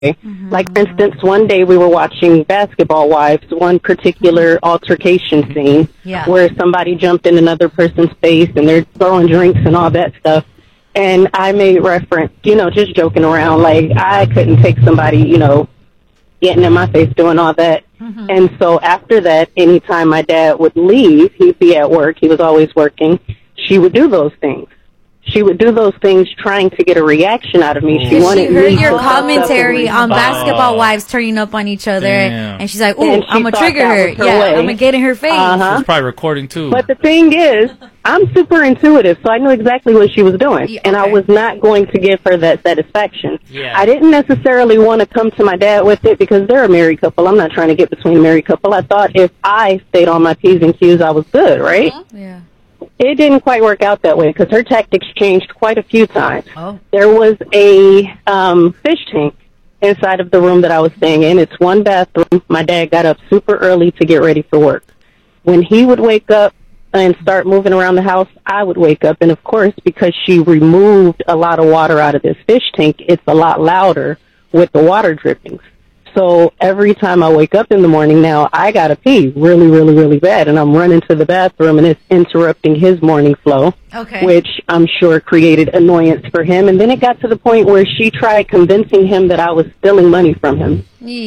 Like, for instance, one day we were watching Basketball Wives, one particular altercation scene where somebody jumped in another person's face and they're throwing drinks and all that stuff. And I made reference, just joking around, like, I couldn't take somebody, getting in my face doing all that. And so after that, anytime my dad would leave, he'd be at work, he was always working, she would do those things. She would do those things trying to get a reaction out of me. She heard your commentary on Basketball Wives turning up on each other, and she's like, "Ooh, I'm gonna trigger her. Yeah, I'm gonna get in her face." She's probably recording too. But the thing is, I'm super intuitive, so I knew exactly what she was doing, and I was not going to give her that satisfaction. I didn't necessarily want to come to my dad with it because they're a married couple. I'm not trying to get between a married couple. I thought if I stayed on my P's and Q's, I was good, right? Yeah. It didn't quite work out that way because her tactics changed quite a few times. There was a fish tank inside of the room that I was staying in. It's one bathroom. My dad got up super early to get ready for work. When he would wake up and start moving around the house, I would wake up. And, of course, because she removed a lot of water out of this fish tank, it's a lot louder with the water drippings. So every time I wake up in the morning now, I got to pee really, really, really bad. And I'm running to the bathroom, and it's interrupting his morning flow, which I'm sure created annoyance for him. And then it got to the point where she tried convincing him that I was stealing money from him.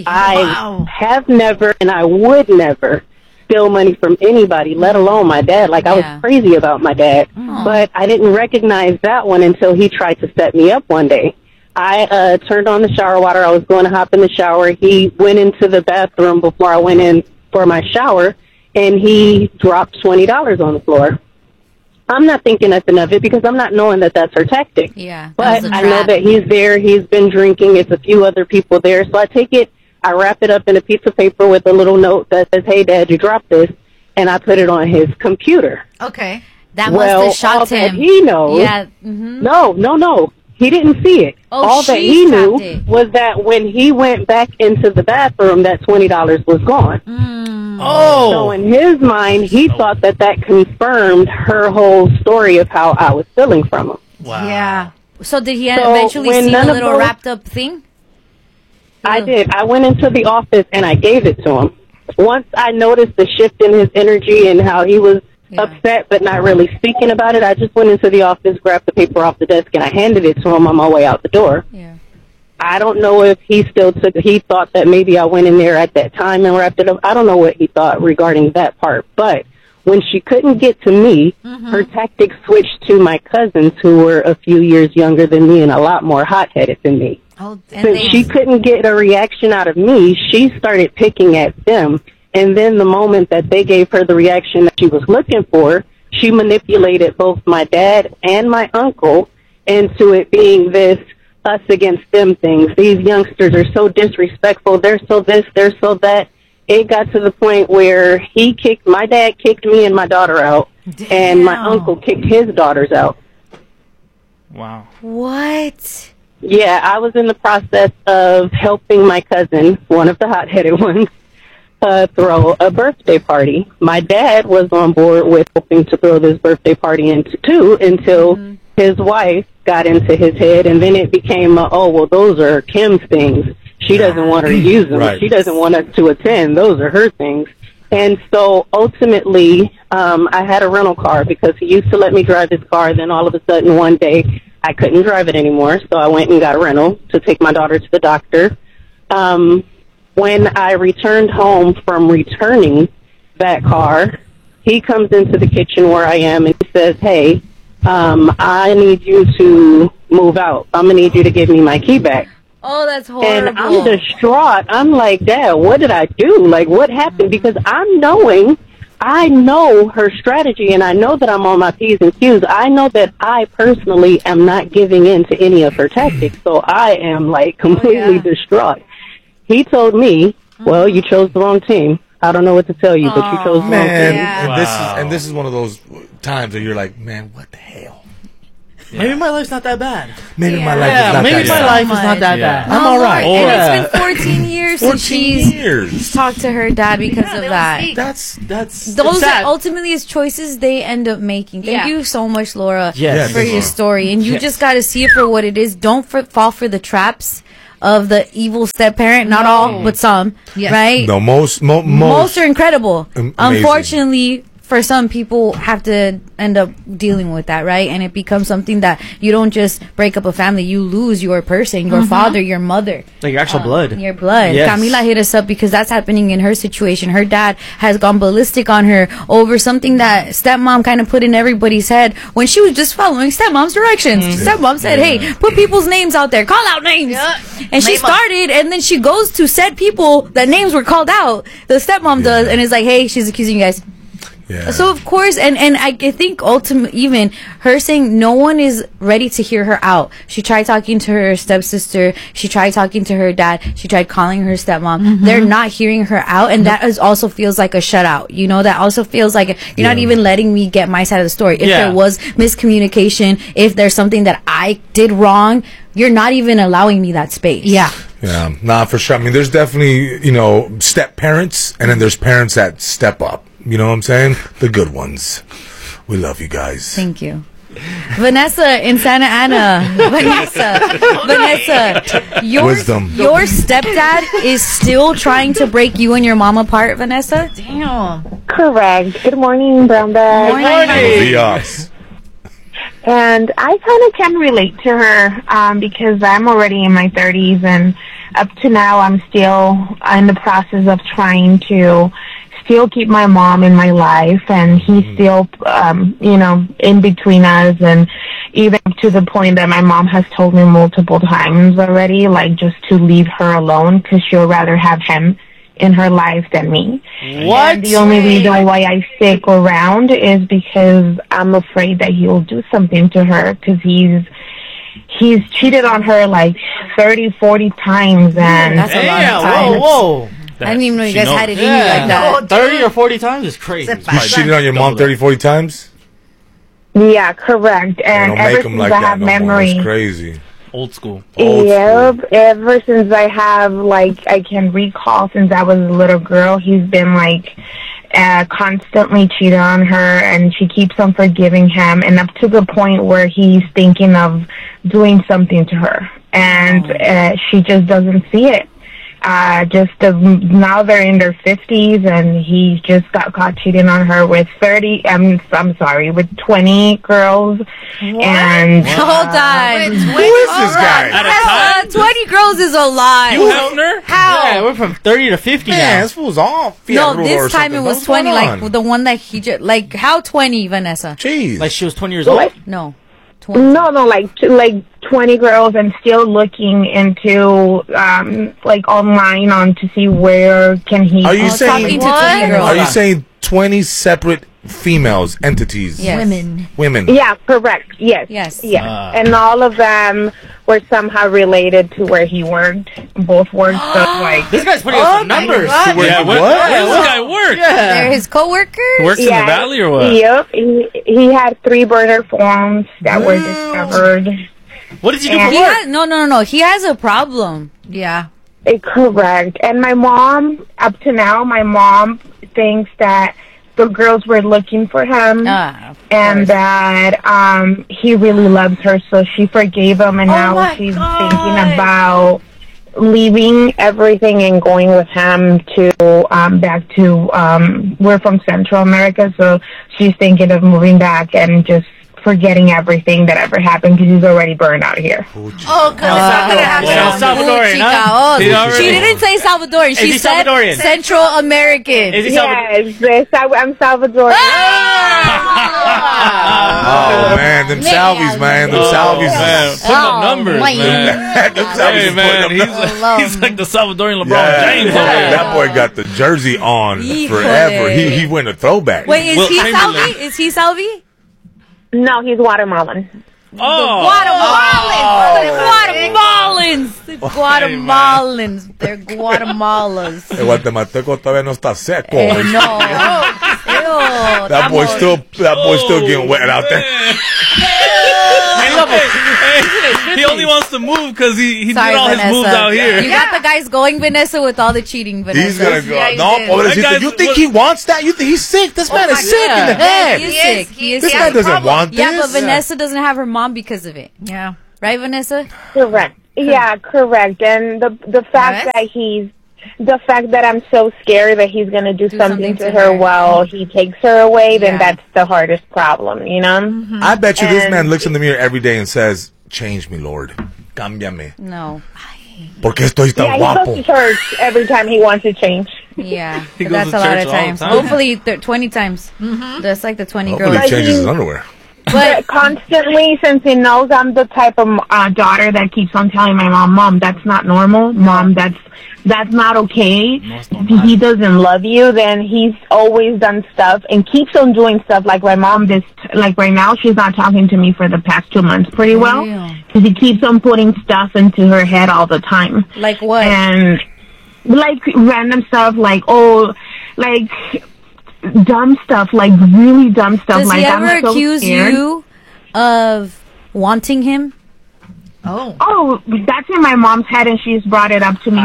I have never, and I would never, steal money from anybody, let alone my dad. Like, I was crazy about my dad. But I didn't recognize that one until he tried to set me up one day. I turned on the shower water. I was going to hop in the shower. He went into the bathroom before I went in for my shower, and he dropped $20 on the floor. I'm not thinking nothing of it because I'm not knowing that that's her tactic. But I know that he's there. He's been drinking. It's a few other people there. So I take it, I wrap it up in a piece of paper with a little note that says, "Hey, Dad, you dropped this," and I put it on his computer. That must have shocked him. He knows. No. He didn't see it. All that he knew was that when he went back into the bathroom, that $20 was gone. So in his mind, he thought that confirmed her whole story of how I was stealing from him. So did he eventually see the little wrapped up thing? I did. I went into the office and I gave it to him. Once I noticed the shift in his energy and how he was upset but not really speaking about it, I just went into the office, grabbed the paper off the desk, and I handed it to him on my way out the door. I don't know if he thought that maybe I went in there at that time and wrapped it up. I don't know what he thought regarding that part. But when she couldn't get to me, her tactics switched to my cousins, who were a few years younger than me and a lot more hot-headed than me. Since she couldn't get a reaction out of me, she started picking at them. And then the moment that they gave her the reaction that she was looking for, she manipulated both my dad and my uncle into it being this us against them things. These youngsters are so disrespectful. They're so this, they're so that. It got to the point where my dad kicked me and my daughter out, and my uncle kicked his daughters out. Wow. What? Yeah, I was in the process of helping my cousin, one of the hot-headed ones, throw a birthday party. My dad was on board with hoping to throw this birthday party until his wife got into his head, and then it became, those are Kim's things. She doesn't want her to use them. She doesn't want us to attend. Those are her things. And so ultimately, I had a rental car because he used to let me drive his car. Then all of a sudden one day I couldn't drive it anymore. So I went and got a rental to take my daughter to the doctor. When I returned home from returning that car, he comes into the kitchen where I am and he says, "Hey, I need you to move out. I'm going to need you to give me my key back." Oh, that's horrible. And I'm distraught. I'm like, "Dad, what did I do? Like, what happened?" Because I know her strategy, and I know that I'm on my P's and Q's. I know that I personally am not giving in to any of her tactics, so I am, like, completely distraught. He told me, "Well, you chose the wrong team. I don't know what to tell you, but you chose the wrong team." And this is one of those times where you're like, man, what the hell? Maybe my life's not that bad. Maybe my life is not maybe that my bad. life is not that bad. I'm all right. And it's been 14 years since she's talked to her dad because of that. Those are ultimately his choices they end up making. Thank you so much, Laura, for your story. And you just got to see it for what it is. Don't fall for the traps of the evil step parent. Not all, but some. Yes. Right? No, most are incredible. Amazing. Unfortunately, for some people have to end up dealing with that, right? And it becomes something that you don't just break up a family, you lose your person, your father, your mother, like your actual blood. Your blood. Yes. Camila hit us up because that's happening in her situation. Her dad has gone ballistic on her over something that stepmom kind of put in everybody's head when she was just following stepmom's directions. Stepmom said, hey, put people's names out there, call out names. And she started, and then she goes to said people that names were called out. The stepmom does, and is like, hey, she's accusing you guys. Yeah. So of course, and I think ultimately, even her saying no one is ready to hear her out. She tried talking to her stepsister. She tried talking to her dad. She tried calling her stepmom. They're not hearing her out, and that also feels like a shutout. You know, that also feels like you're not even letting me get my side of the story. If there was miscommunication, if there's something that I did wrong, you're not even allowing me that space. Yeah, nah, for sure. I mean, there's definitely, step parents, and then there's parents that step up. You know what I'm saying? The good ones. We love you guys. Thank you. Vanessa in Santa Ana. Vanessa, your stepdad is still trying to break you and your mom apart, Vanessa? Damn. Correct. Good morning, Brown Bag. Good morning. Yes. And I kind of can relate to her because I'm already in my 30s, and up to now I'm still in the process of trying to still keep my mom in my life, and he's still, in between us, and even to the point that my mom has told me multiple times already, like, just to leave her alone because she'll rather have him in her life than me. What? And the only reason why I stick around is because I'm afraid that he'll do something to her, because he's cheated on her like 30, 40 times, and that's a lot of times. Whoa. I didn't even know you guys had it in you like that. 30 or 40 times is crazy. You cheated on your mom 30, 40 times? Yeah, correct. And ever since I have memory. That's crazy. Old school. Ever since I have, I can recall since I was a little girl, he's been, constantly cheating on her, and she keeps on forgiving him, and up to the point where he's thinking of doing something to her. And she just doesn't see it. Now they're in their 50s, and he just got caught cheating on her with 20 girls. What? And hold on. Who is this guy? 20 girls is a lot. You Hefner? How? Yeah, we're from 30 to 50 now. Yeah, this fool's off. No, this time it was 20. The one that he just, how 20, Vanessa? Jeez. Like she was 20 years old? No. 20. No, like 20 girls, and still looking into online on to see where can he. Are you saying Are you saying 20 separate females, entities? Yes. Women. Yeah, correct. Yes. And all of them were somehow related to where he worked. Both worked. This guy's putting up some numbers. Yeah, where does this guy work? Yeah. They're his co-workers? He works in the valley or what? Yep. He had 3 burner phones that were discovered. What did you do for work? No. He has a problem. Yeah. Correct. And my mom, up to now, thinks that the girls were looking for him, and that he really loves her, so she forgave him, and now she's thinking about leaving everything and going with him to back to we're from Central America, so she's thinking of moving back and just forgetting everything that ever happened, because he's already burned out here. Oh, because it's not going to happen. Salvadorian, huh? She didn't say Salvadorian. She said Salvadorian? Central American. Is he Yes, I'm Salvadorian. Oh, man, them Salvies, man. Them Salvies. Man, putting up numbers, man. Hey, man, he's like the Salvadorian LeBron James over there. That boy got the jersey on forever. He went a throwback. Wait, is he Salvi? Is he Salvi? No, he's Guatemalan. Guatemalans. They're Guatemalas. El guatemalteco todavía no está seco. No. That boy's still getting wet out there. He only wants to move because he did all his moves out here. You got the guys going, Vanessa, with all the cheating, Vanessa. He's gonna go. You think he wants that? You think he's sick? This man is sick in the head. He is sick. This guy doesn't want this. Yeah, but Vanessa doesn't have her mom because of it. Yeah. Right, Vanessa? Correct. Yeah, correct. And the fact that I'm so scared that he's going to do something to her while he takes her away, then that's the hardest problem, you know? Mm-hmm. I bet you this man looks in the mirror every day and says, change me, Lord. Cámbiame. No. ¿Por qué estoy tan guapo? He goes to church every time he wants to change. Yeah, that's a lot of times. Hopefully 20 times. That's like the 20 girls. Hopefully he changes his underwear. But constantly, since he knows I'm the type of daughter that keeps on telling my mom, that's not normal. Mom, that's not okay. If he doesn't love you, then he's always done stuff and keeps on doing stuff. Like my mom, like right now, she's not talking to me for the past 2 months pretty well. Because he keeps on putting stuff into her head all the time. Like what? And like random stuff, like, dumb stuff, like really dumb stuff. Does he ever accuse you of wanting him? Oh, that's in my mom's head, and she's brought it up to me.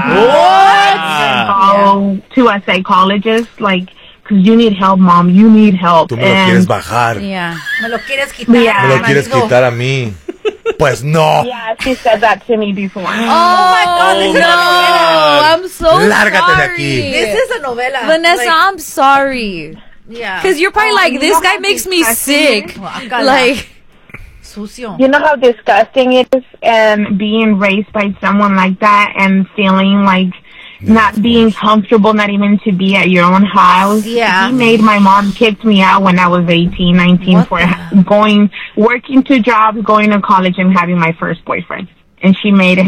To a psychologist, like, because you need help, Mom. You need help. Tú me lo quieres bajar. Yeah. Me lo quieres quitar. Yeah. Me lo quieres quitar a mí. Pues no. Yeah, she said that to me before. Oh my God, no. I'm so Lárgate sorry. de aquí. This is a novela. Vanessa, I'm sorry. Yeah. Because you're probably like, this guy makes me sick. Like, sucio. You know how disgusting it is, and being raised by someone like that and feeling like not being comfortable, not even to be at your own house. Yeah. He made my mom kicked me out when I was 18, 19 for working 2 jobs, going to college, and having my first boyfriend. And he made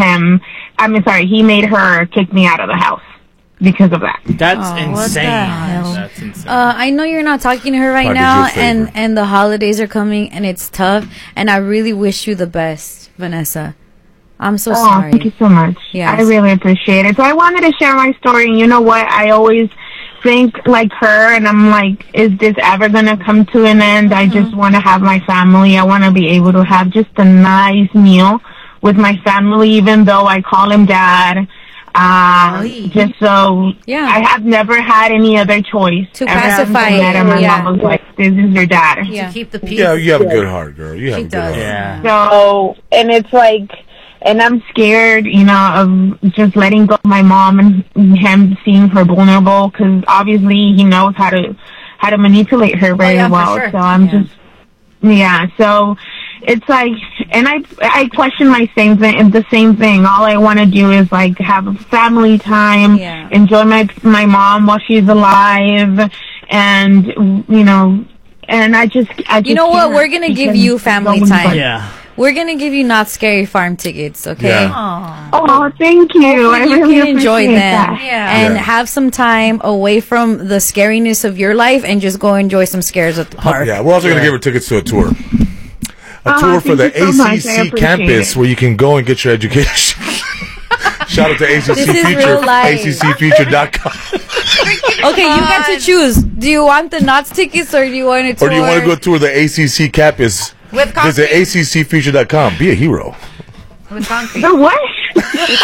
her kick me out of the house because of that. That's insane. That's insane. I know you're not talking to her right now, and the holidays are coming, and it's tough, and I really wish you the best, Vanessa. I'm so sorry. Thank you so much. Yes. I really appreciate it. So I wanted to share my story, and you know what? I always think like her, and I'm like, is this ever going to come to an end? I just want to have my family. I want to be able to have just a nice meal with my family, even though I call him Dad. Just so I have never had any other choice to pacify him. My mom was like, this is your dad. To keep the peace. Yeah, you have a good heart, girl. You have a good heart. Yeah. So, and it's like, and I'm scared, you know, of just letting go of my mom and him seeing her vulnerable, because obviously he knows how to manipulate her very well. Sure. So I'm so it's like, and I question the same thing. All I want to do is like have a family time, enjoy my mom while she's alive, and you know, and I just you know what? We're gonna give you family time. Yeah. We're gonna give you Not Scary Farm tickets, okay? Yeah. Oh, thank you. I really can enjoy them that. and have some time away from the scariness of your life and just go enjoy some scares at the park. Yeah, we're also gonna give her tickets to a tour. A tour for the ACC campus where you can go and get your education. Shout out to ACC Future, ACCfuture.com. Okay, you get to choose. Do you want the Knots tickets or do you want a tour? Or do you want to go tour the ACC campus? Visit ACCfuture.com. Be a hero. With concrete. The what? The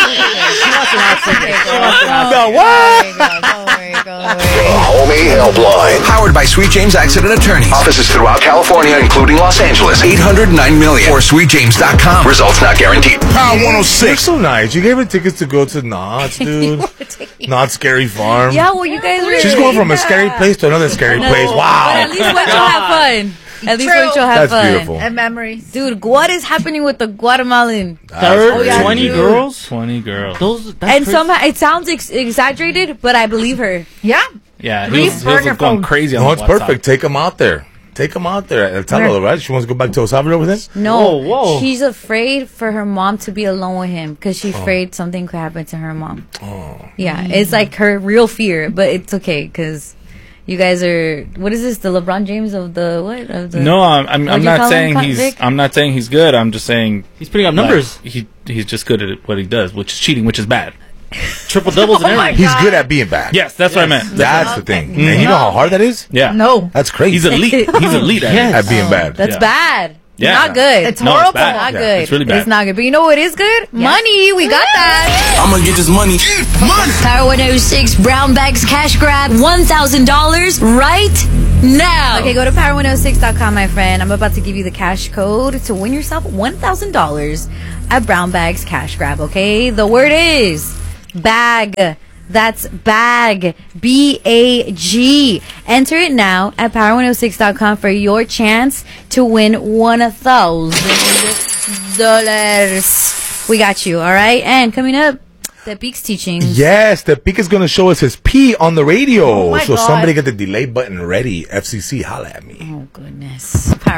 what? Homie Helpline. Powered by Sweet James Accident Attorneys. Offices throughout California, including Los Angeles. 809 million. Or sweetjames.com. Results not guaranteed. Power 106. You're so nice. You gave her tickets to go to Knott's, dude. Not Scary Farm. Yeah, well, you guys were... She's going from a scary place to another scary place. Wow. But at least let you have fun. At least let you have fun. That's beautiful. And memories. Dude, what is happening with the Guatemalan? 20 girls? 20 girls. And somehow, it sounds exaggerated, but I believe her. Yeah. Yeah, he was going crazy on No, the it's WhatsApp. perfect. Take him out there. Take him out there. Tell her, right? She wants to go back to El Salvador with him? No. Whoa. She's afraid for her mom to be alone with him because she's afraid something could happen to her mom. Oh. Yeah, it's like her real fear, but it's okay because you guys are... What is this? The LeBron James of the... What? Of the, No, I'm not saying Vic? I'm not saying he's good. I'm just saying He's putting up numbers. He's just good at what he does, which is cheating, which is bad. Triple doubles and everything. He's good at being bad. Yes, that's what I meant. That's the thing. And you know how hard that is? Yeah. No. That's crazy. He's elite. He's elite at at being bad. That's bad. Yeah. Not good. It's horrible. It's bad. Not Yeah, good. it's really bad. It's not good. But you know what is good? Money. We got that. I'm gonna get this money. Power 106 Brown Bags Cash Grab $1,000 right now. Okay, go to power106.com, my friend. I'm about to give you the cash code to win yourself $1,000 at Brown Bags Cash Grab, okay? The word is bag. That's bag. B-A-G. Enter it now at power106.com for your chance to win $1,000. We got you, all right? And coming up, the Peak's teaching. Yes, the Peak is going to show us his P on the radio. Oh my so God. somebody get the delay button ready. FCC, holla at me. Oh, goodness. Power